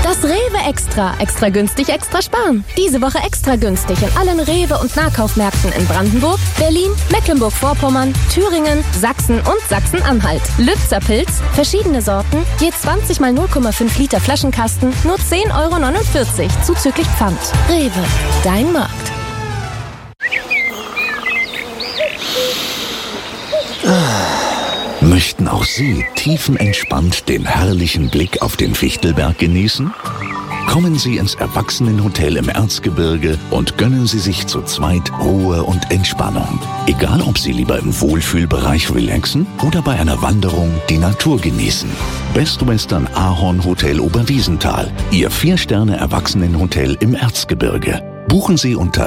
Das Rewe Extra. Extra günstig, extra sparen. Diese Woche extra günstig in allen Rewe- und Nahkaufmärkten in Brandenburg, Berlin, Mecklenburg-Vorpommern, Thüringen, Sachsen und Sachsen-Anhalt. Lützer Pilz, verschiedene Sorten, je 20 mal 0,5 Liter Flaschenkasten, nur 10,49 € zuzüglich Pfand. Rewe, dein Markt. Möchten auch Sie tiefenentspannt den herrlichen Blick auf den Fichtelberg genießen? Kommen Sie ins Erwachsenenhotel im Erzgebirge und gönnen Sie sich zu zweit Ruhe und Entspannung. Egal, ob Sie lieber im Wohlfühlbereich relaxen oder bei einer Wanderung die Natur genießen. Best Western Ahorn Hotel Oberwiesenthal, Ihr 4-Sterne-Erwachsenenhotel im Erzgebirge. Buchen Sie unter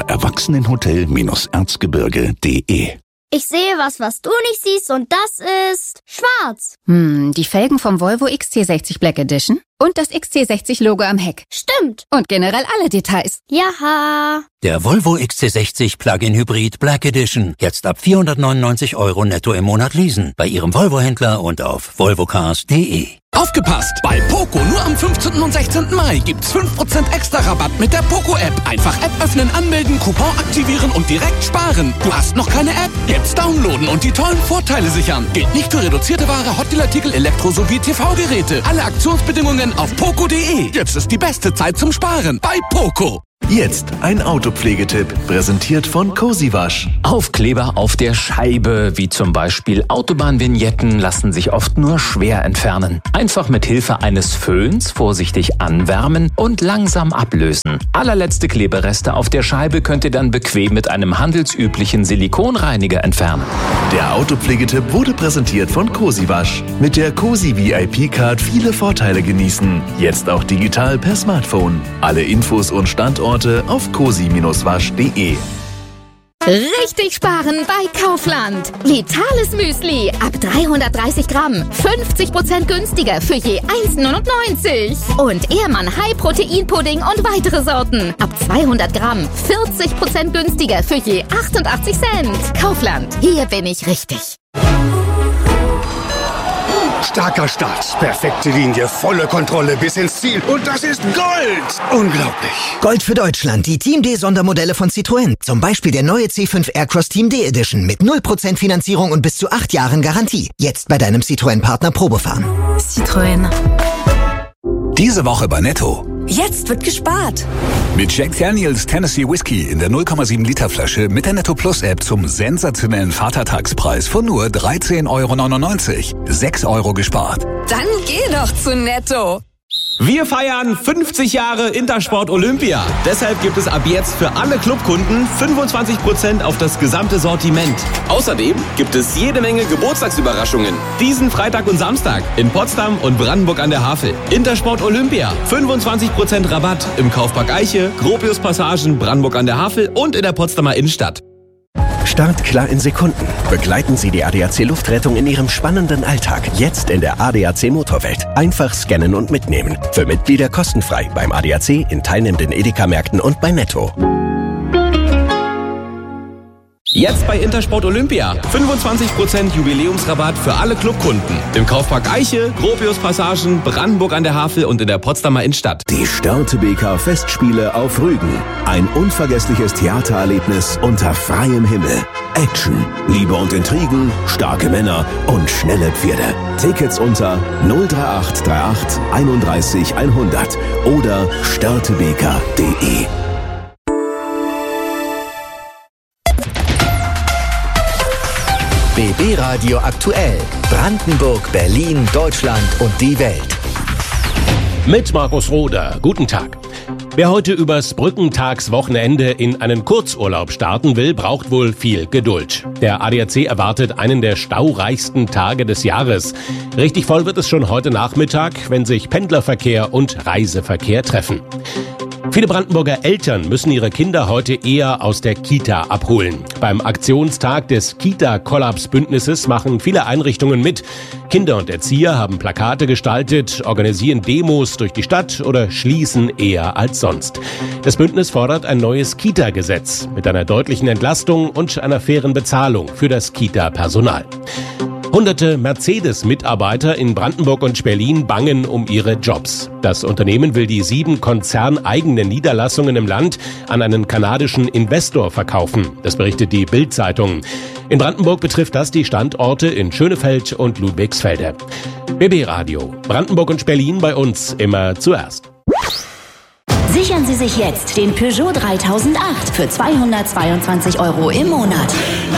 erwachsenenhotel-erzgebirge.de. Ich sehe was du nicht siehst, und das ist schwarz. Die Felgen vom Volvo XC60 Black Edition und das XC60-Logo am Heck. Stimmt. Und generell alle Details. Jaha. Der Volvo XC60 Plug-in Hybrid Black Edition. Jetzt ab 499 € netto im Monat leasen. Bei Ihrem Volvo-Händler und auf volvocars.de. Aufgepasst! Bei Poco nur am 15. und 16. Mai gibt's 5% extra Rabatt mit der Poco-App. Einfach App öffnen, anmelden, Coupon aktivieren und direkt sparen. Du hast noch keine App? Jetzt downloaden und die tollen Vorteile sichern. Gilt nicht für reduzierte Ware, Hotdeal-Artikel, Elektro- sowie TV-Geräte. Alle Aktionsbedingungen auf poco.de. Jetzt ist die beste Zeit zum Sparen bei Poco. Jetzt ein Autopflegetipp, präsentiert von Cozy Wasch. Aufkleber auf der Scheibe, wie zum Beispiel Autobahnvignetten, lassen sich oft nur schwer entfernen. Einfach mit Hilfe eines Föhns vorsichtig anwärmen und langsam ablösen. Allerletzte Klebereste auf der Scheibe könnt ihr dann bequem mit einem handelsüblichen Silikonreiniger entfernen. Der Autopflegetipp wurde präsentiert von Cozy Wasch. Mit der Cozy VIP-Card viele Vorteile genießen. Jetzt auch digital per Smartphone. Alle Infos und Standorte auf cozy-wasch.de. Richtig sparen bei Kaufland. Vitales Müsli ab 330 Gramm. 50% günstiger für je 1,99. Und Ehrmann High-Protein-Pudding und weitere Sorten. Ab 200 Gramm. 40% günstiger für je 88 Cent. Kaufland. Hier bin ich richtig. Starker Start, perfekte Linie, volle Kontrolle bis ins Ziel. Und das ist Gold! Unglaublich. Gold für Deutschland, die Team D-Sondermodelle von Citroën. Zum Beispiel der neue C5 Aircross Team D Edition mit 0% Finanzierung und bis zu 8 Jahren Garantie. Jetzt bei deinem Citroën-Partner Probefahren. Citroën. Diese Woche bei Netto. Jetzt wird gespart. Mit Jack Daniels Tennessee Whiskey in der 0,7 Liter Flasche mit der Netto Plus App zum sensationellen Vatertagspreis von nur 13,99 €. 6 € gespart. Dann geh doch zu Netto. Wir feiern 50 Jahre Intersport Olympia. Deshalb gibt es ab jetzt für alle Clubkunden 25% auf das gesamte Sortiment. Außerdem gibt es jede Menge Geburtstagsüberraschungen. Diesen Freitag und Samstag in Potsdam und Brandenburg an der Havel. Intersport Olympia. 25% Rabatt im Kaufpark Eiche, Gropius Passagen, Brandenburg an der Havel und in der Potsdamer Innenstadt. Start klar in Sekunden. Begleiten Sie die ADAC Luftrettung in Ihrem spannenden Alltag. Jetzt in der ADAC Motorwelt. Einfach scannen und mitnehmen. Für Mitglieder kostenfrei beim ADAC, in teilnehmenden Edeka-Märkten und bei Netto. Jetzt bei Intersport Olympia. 25% Jubiläumsrabatt für alle Clubkunden. Im Kaufpark Eiche, Gropius Passagen, Brandenburg an der Havel und in der Potsdamer Innenstadt. Die Störtebeker Festspiele auf Rügen. Ein unvergessliches Theatererlebnis unter freiem Himmel. Action, Liebe und Intrigen, starke Männer und schnelle Pferde. Tickets unter 03838 31 100 oder störtebeker.de. BB Radio aktuell. Brandenburg, Berlin, Deutschland und die Welt. Mit Markus Roder. Guten Tag. Wer heute übers Brückentagswochenende in einen Kurzurlaub starten will, braucht wohl viel Geduld. Der ADAC erwartet einen der staureichsten Tage des Jahres. Richtig voll wird es schon heute Nachmittag, wenn sich Pendlerverkehr und Reiseverkehr treffen. Viele Brandenburger Eltern müssen ihre Kinder heute eher aus der Kita abholen. Beim Aktionstag des Kita-Kollaps-Bündnisses machen viele Einrichtungen mit. Kinder und Erzieher haben Plakate gestaltet, organisieren Demos durch die Stadt oder schließen eher als sonst. Das Bündnis fordert ein neues Kita-Gesetz mit einer deutlichen Entlastung und einer fairen Bezahlung für das Kita-Personal. Hunderte Mercedes-Mitarbeiter in Brandenburg und Berlin bangen um ihre Jobs. Das Unternehmen will die 7 konzerneigenen Niederlassungen im Land an einen kanadischen Investor verkaufen. Das berichtet die Bild-Zeitung. In Brandenburg betrifft das die Standorte in Schönefeld und Ludwigsfelde. BB Radio. Brandenburg und Berlin bei uns immer zuerst. Sichern Sie sich jetzt den Peugeot 3008 für 222 € im Monat.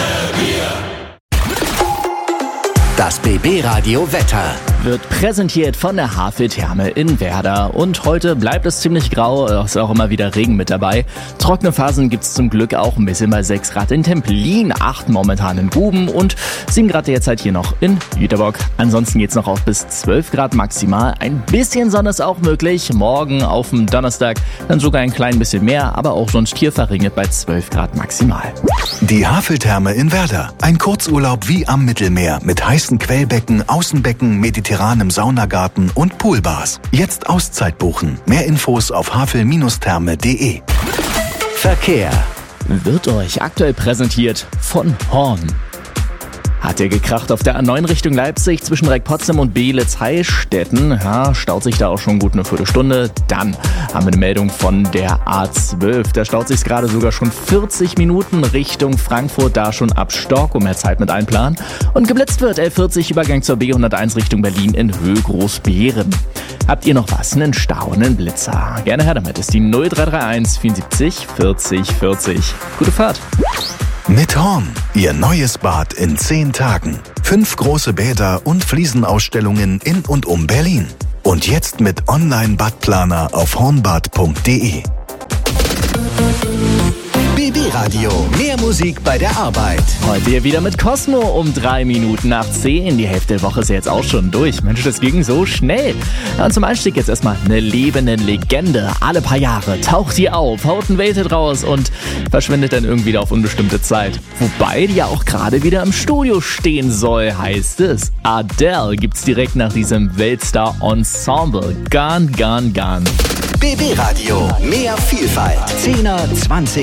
Das BB-Radio Wetter wird präsentiert von der Havel-Therme in Werder. Und heute bleibt es ziemlich grau, ist auch immer wieder Regen mit dabei. Trockene Phasen gibt es zum Glück auch ein bisschen bei 6 Grad in Templin, 8 momentan in Guben und 7 Grad derzeit hier noch in Jüterbock. Ansonsten geht es noch auf bis 12 Grad maximal. Ein bisschen Sonne ist auch möglich. Morgen auf dem Donnerstag dann sogar ein klein bisschen mehr, aber auch sonst hier verregnet bei 12 Grad maximal. Die Havel-Therme in Werder. Ein Kurzurlaub wie am Mittelmeer mit heißen Quellbecken, Außenbecken, mediterranem Saunagarten und Poolbars. Jetzt Auszeit buchen. Mehr Infos auf havel-therme.de. Verkehr wird euch aktuell präsentiert von Horn. Hat er gekracht auf der A9 Richtung Leipzig zwischen Reckpotsdam und Beelitz-Heilstätten. Ja, staut sich da auch schon gut eine Viertelstunde. Dann haben wir eine Meldung von der A12. Da staut sich gerade sogar schon 40 Minuten Richtung Frankfurt, da schon ab Stork, um mehr Zeit mit einplanen. Und geblitzt wird L40 Übergang zur B101 Richtung Berlin in Höhe Großbeeren. Habt ihr noch was? Einen Stau, einen Blitzer? Gerne her damit. Ist die 0331 74 40 40. Gute Fahrt. Mit Horn, Ihr neues Bad in 10 Tagen. 5 große Bäder und Fliesenausstellungen in und um Berlin. Und jetzt mit Online-Badplaner auf hornbad.de. BB Radio, mehr Musik bei der Arbeit. Heute hier wieder mit Cosmo um 3 Minuten nach 10. Die Hälfte der Woche ist jetzt auch schon durch. Mensch, das ging so schnell. Und zum Einstieg jetzt erstmal eine lebende Legende. Alle paar Jahre taucht die auf, haut ein Welthit raus und verschwindet dann irgendwie auf unbestimmte Zeit. Wobei die ja auch gerade wieder im Studio stehen soll, heißt es. Adele gibt's direkt nach diesem Weltstar-Ensemble. Gone, gone, gone. BB Radio, mehr Vielfalt. 10er, 20er.